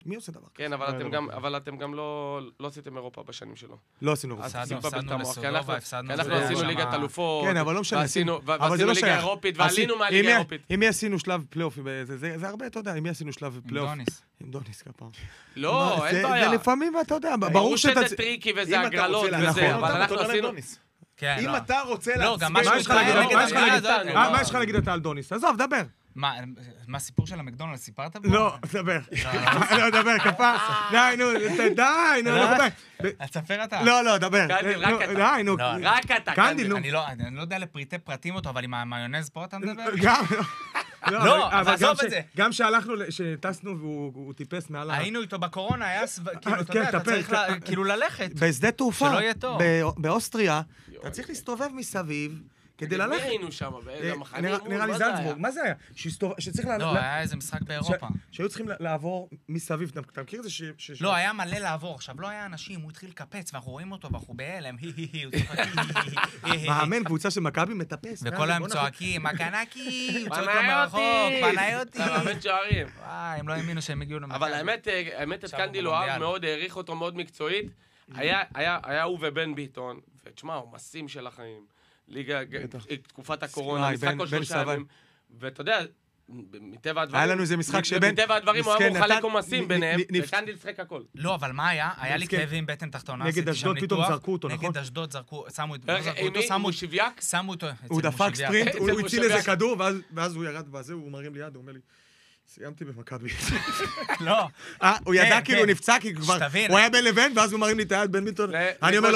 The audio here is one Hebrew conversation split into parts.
מי עושה דבר? כן, אבל אתם גם לא עשיתם אירופה בשנים שלו. לא עשינו. הפסדנו לסודובה, הפסדנו... אנחנו עשינו ליגת אלופות. כן, אבל לא משנה. ועשינו ליגה אירופית, ועלינו מהליגה האירופית. אם מי עשינו שלב פלייאוף, זה הרבה, אתה יודע, אם מי עשינו שלב פלייאוף. עם דוניס כפעם. לא, אין בעיה. זה לפעמים, אתה יודע, ברור שזה טריקי וזה הגרלות וזה, אבל אנחנו עשינו... אם אתה רוצה להצביע... מה יש לך להגיד אתה על דוניס? עזוב, דבר. מה, הסיפור של המקדונלד סיפרת פה? לא, דבר. לא, דבר, כפס. די, נו, לא דבר. תספר אתה. לא, דבר. די, נו. רק אתה. אני לא יודע לפריטי פרטים אותו, אבל עם המיונז פה אתה מדבר? גם. לא, אבל עזוב את זה. גם שהלכנו, שטסנו והוא טיפס מעל... היינו איתו בקורונה, היה... כאילו, אתה יודע, אתה צריך כאילו ללכת. בשדה תעופה, שלא יהיה טוב. באוסטריה, אתה צריך להסתובב מסביב, כדי ללכת. מי היינו שם? באיזה מחנה? נראה לי זלצבורג. מה זה היה? שצריך... לא, היה איזה משחק באירופה. שהיו צריכים לעבור מסביב. אתה מכיר את זה לא, היה מלא לעבור. עכשיו, לא היה אנשים, הוא התחיל לקפץ, ואנחנו רואים אותו, ואנחנו בהלם, הוא צוחק, מאמן, קבוצה של מכבי מטפס. וכל היום צועקים, מקנקי, הוא צועק לו מרחוק, פנאיותי. מאמן שערים. וואי, הם לא האמינו שהם הגיעו למכבי. אבל האמת, את קנדיל אוהב מאוד, העריך אותו מאוד מקצועית. היה הוא ובן ביטון, ותשמע, הוא מסים של החיים. ליגה, תקופת הקורונה, משחק כל 3 ימים, ואתה יודע, מטבע הדברים... היה לנו איזה משחק שבן... מטבע הדברים הוא היה מחלק עומסים ביניהם, וקנדיל שחק הכל. לא, אבל מה היה? היה לי כאבים בטן תחתונה, נגד אשדוד פתאום זרקו אותו, נכון? נגד אשדוד זרקו, שמו הוא שיביאק? שמו אותו. הוא דפק ספרינט, הוא הציל איזה כדור, ואז הוא ירד בזה, הוא מרים לי יד, הוא אומר לי, סיימתי במכבי. לא. הוא ידע כאילו הוא נפצע, כי כבר... הוא היה בין לבין, ואז הוא מרים לי את היד בין ביטון. אני אומר לו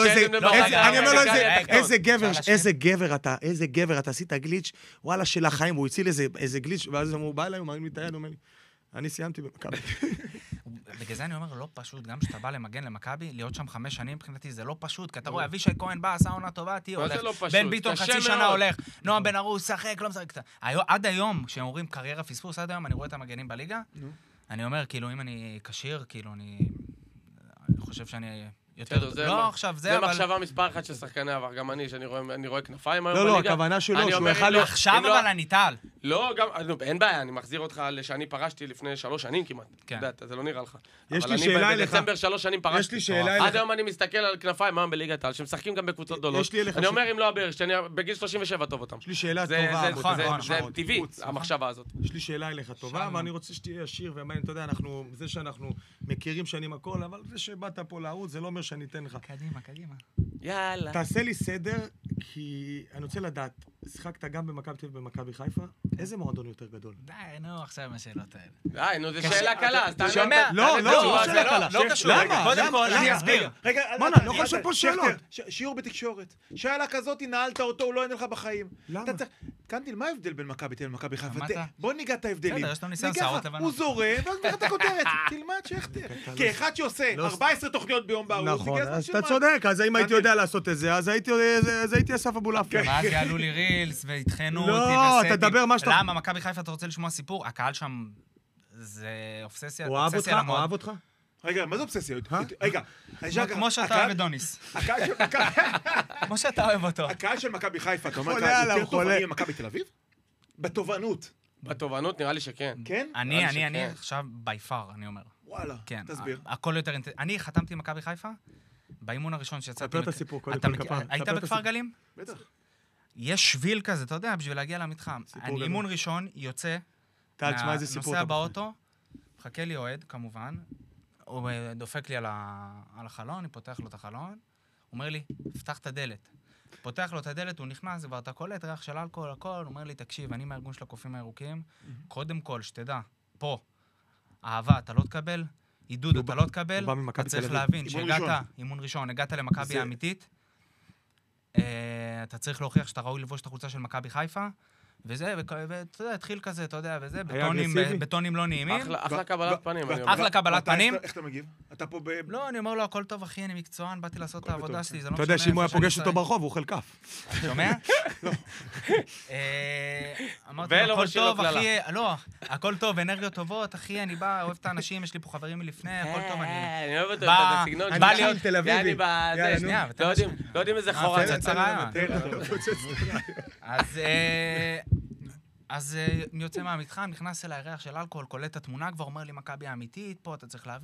איזה גבר אתה, עשית גליץ', וואלה של החיים, הוא הציל איזה גליץ', ואז הוא בא אליי, הוא מרים לי את היד, הוא אומר לי, אני סיימתי במכבי. בגלל זה אני אומר, לא פשוט, גם שאתה בא למגן למכבי, להיות שם 5 שנים, מבחינתי זה לא פשוט, כי אתה רואה, אבישי כהן בא, עשה עונה טובה, תהיה הולך, בן ביטון חצי שנה הולך, נועם בן ארוס, שחק, לא משחק. עד היום, כשהם אומרים קריירה פספוס, עד היום אני רואה את המגנים בליגה, אני אומר, כאילו, אם אני קשיר, כאילו, אני חושב שאני... לא, עכשיו זה, אבל... זה מחשבה מספר אחת של שחקני עבר, גם אני, שאני רואה כנפיים היום בליגה. לא, הכוונה שלו, שהוא יכל... עכשיו אבל אני טל. לא, גם, אין בעיה, אני מחזיר אותך לשאני פרשתי לפני 3 שנים כמעט. זה לא נראה לך. יש לי שאלה אליך. אבל אני בדצמבר 3 שנים פרשתי. יש לי שאלה אליך. עד היום אני מסתכל על כנפיים היום בליגת העל, שמשחקים גם בקבוצות גדולות. אני אומר, אם לא הבאר, שאני בגיל 37 טוב אותם. יש לי שאלה טובה. זה טבעי, המחשבה הזאת. יש לי שאלה אליך טובה, אבל אני רוצה שתהיה ישיר, ואתה יודע, זה שאנחנו מכירים שנים הכל, אבל זה שבאת פה לערוץ, זה לא אומר שאני אתן לך. קדימה. יאללה. תעשה לי סדר, כי אני רוצה לדעת, שיחקת גם במכבי תל אביב ובמכבי חיפה, איזה מועדון יותר גדול? די, נו, עכשיו השאלות האלה. די, נו, זו שאלה קלה, אז תענה. לא שאלה קלה. לא קשור. קודם כל, אני אסביר. רגע, לא חושב פה שאלות. שיעור בתקשורת. שאלה כזאת, נעלת אותו, הוא לא עונה לך בחיים. למה? קנדיל, מה ההבדל בין מכבי תל אביב למכבי חיפה? שמעת? בוא ניגע את ההבדלים. בסדר, יש לנו ניסיון שערות לבנות. הוא זורם, ואז נראה את הכותרת. תלמד שכתר. כאחד שעושה 14 תוכניות ביום בערוץ, נכון, אז אתה צודק, אז אם הייתי יודע לעשות את זה, אז הייתי אסף אבולעפיה. ואז יעלו לי רילס, והתחנו אותי לא, אתה תדבר מה שאתה... למה, מכבי חיפה, אתה רוצה לשמוע סיפור? הקהל שם זה אובססיה. הוא אוהב אותך? רגע, מה זה אובססיה? רגע, כמו שאתה אוהב את דוניס. כמו שאתה אוהב אותו. הקהל של מכבי חיפה, אתה אומר, יותר תובעני ממכבי תל אביב? בתובענות. בתובענות נראה לי שכן. כן? אני עכשיו ביפר, אני אומר. וואלה, תסביר. הכל יותר אני חתמתי עם מכבי חיפה, באימון הראשון שיצאתי... ספר את הסיפור, קודם כל כפיים. היית בכפר גלים? בטח. יש שביל כזה, אתה יודע, בשביל להגיע למתחם. אני אימון ראשון, יוצא, נוסע באוטו, מחכה לי אוהד, כמובן, הוא דופק לי על החלון, אני פותח לו את החלון, הוא אומר לי, פתח את הדלת. פותח לו את הדלת, הוא נכנס, כבר אתה קולט, ריח של אלכוהול, הכל, הוא אומר לי, תקשיב, אני מהארגון של הקופים הירוקים, קודם כל, שתדע, פה, אהבה, אתה לא תקבל, עידוד, אתה לא תקבל, אתה צריך להבין שהגעת, אימון ראשון, הגעת למכבי האמיתית, אתה צריך להוכיח שאתה ראוי לבוש את החולצה של מכבי חיפה, וזה, ואתה יודע, התחיל כזה, אתה יודע, וזה, בטונים לא נעימים. אחלה קבלת פנים. אחלה קבלת פנים. איך אתה מגיב? אתה פה לא, אני אומר לו, הכל טוב, אחי, אני מקצוען, באתי לעשות את העבודה שלי, זה לא משנה. אתה יודע שאם הוא היה פוגש אותו ברחוב, הוא אוכל כף. אתה שומע? לא. אמרתי לו, הכל טוב, אחי, לא, הכל טוב, אנרגיות טובות, אחי, אני בא, אוהב את האנשים, יש לי פה חברים מלפני, הכל טוב, אני אוהב אותו, את הסגנון. בא להיות תל אביבי. לא יודעים איזה חורה. אז אז יוצא מהמתחם, נכנס אליי ריח של אלכוהול, קולט את התמונה, כבר אומר לי מכבי האמיתית, פה אתה צריך להביא.